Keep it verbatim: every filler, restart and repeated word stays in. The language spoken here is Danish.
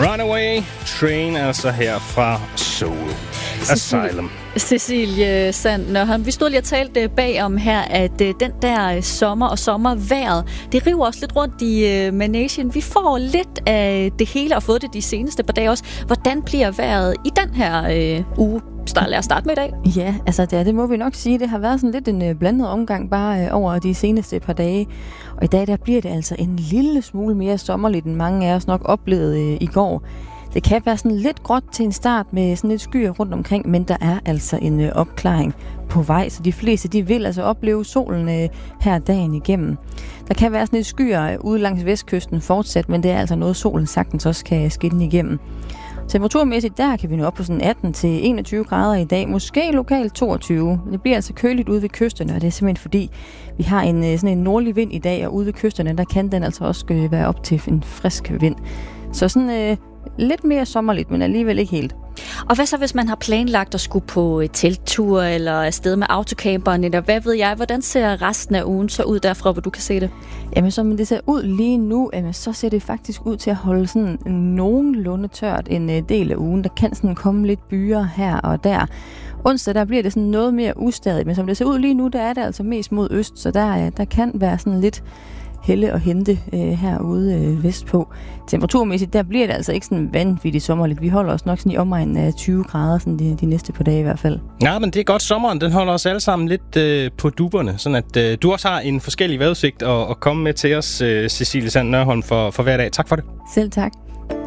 Runaway Train, altså her fra Soul Asylum. Cecilie Sand Nørholm, vi stod lige og talte bag om her, at den der sommer og sommervejret, det river også lidt rundt i managen. Vi får lidt af det hele og fået det de seneste par dage også. Hvordan bliver vejret i den her øh, uge? Lad os starte med i dag. Ja, altså det, det må vi nok sige. Det har været sådan lidt en øh, blandet omgang bare øh, over de seneste par dage. Og i dag der bliver det altså en lille smule mere sommerligt, end mange af os nok oplevede øh, i går. Det kan være sådan lidt gråt til en start med sådan lidt skyer rundt omkring, men der er altså en øh, opklaring på vej, så de fleste de vil altså opleve solen øh, her dagen igennem. Der kan være sådan lidt skyer ude langs vestkysten fortsat, men det er altså noget, solen sagtens også kan skinne igennem. Temperaturmæssigt, der kan vi nå op på sådan atten til enogtyve grader i dag, måske lokalt toogtyve. Det bliver altså køligt ude ved kysterne, og det er simpelthen fordi, vi har en, sådan en nordlig vind i dag, og ude ved kysterne, der kan den altså også være op til en frisk vind. Så sådan øh, lidt mere sommerligt, men alligevel ikke helt. Og hvad så, hvis man har planlagt at skulle på telttur eller afsted med autocamperen, eller hvad ved jeg? Hvordan ser resten af ugen så ud derfra, hvor du kan se det? Jamen, som det ser ud lige nu, jamen, så ser det faktisk ud til at holde sådan nogenlunde tørt en del af ugen. Der kan sådan komme lidt byer her og der. Onsdag, der bliver det sådan noget mere ustadigt, men som det ser ud lige nu, der er det altså mest mod øst, så der, der kan være sådan lidt helle og hente øh, herude øh, vestpå. Temperaturmæssigt, der bliver det altså ikke sådan vanvittigt sommerligt. Vi holder os nok sådan i omegnen af tyve grader sådan de, de næste par dage i hvert fald. Ja, men det er godt. Sommeren, den holder os alle sammen lidt øh, på dupperne, sådan at øh, du også har en forskellig vejrudsigt at, at komme med til os, øh, Cecilie Sand Nørholm, for, for hver dag. Tak for det. Selv tak.